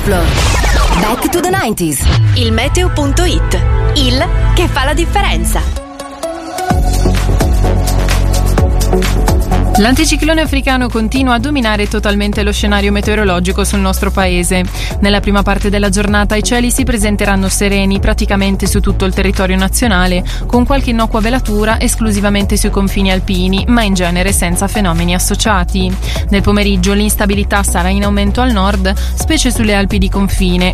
Floor. Back to the 90s. Il meteo.it, il che fa la differenza. L'anticiclone africano continua a dominare totalmente lo scenario meteorologico sul nostro paese. Nella prima parte della giornata i cieli si presenteranno sereni praticamente su tutto il territorio nazionale, con qualche innocua velatura esclusivamente sui confini alpini, ma in genere senza fenomeni associati. Nel pomeriggio l'instabilità sarà in aumento al nord, specie sulle Alpi di confine,